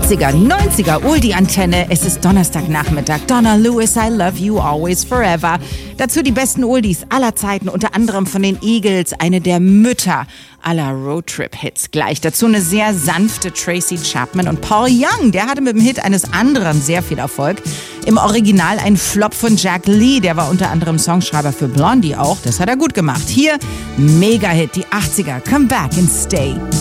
80er, 90er, Oldie-Antenne. Es ist Donnerstagnachmittag. Donna Lewis, I Love You Always Forever. Dazu die besten Oldies aller Zeiten, unter anderem von den Eagles, eine der Mütter aller Roadtrip-Hits. Gleich dazu eine sehr sanfte Tracy Chapman und Paul Young. Der hatte mit dem Hit eines anderen sehr viel Erfolg. Im Original ein Flop von Jack Lee. Der war unter anderem Songschreiber für Blondie auch. Das hat er gut gemacht. Hier, Mega-Hit, die 80er. Come Back and Stay.